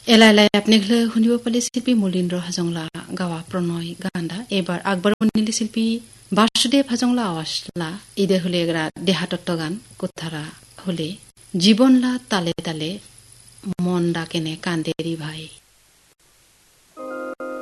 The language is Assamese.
এলাই এলাই আপনি শুনিব পালে শিল্পী মলিন্দ্ৰ হাজংলা গাৱা প্ৰণয় গান্দা এবাৰ আকবৰ মনিলি শিল্পী বাসুদেৱ হাজংলা আৱাজলা ইদে হলে এগৰা দেহাতত্ব গান কোথারা হলে জীবনলা তালে তালে মন ডাকেনে কান্দেরি ভাই।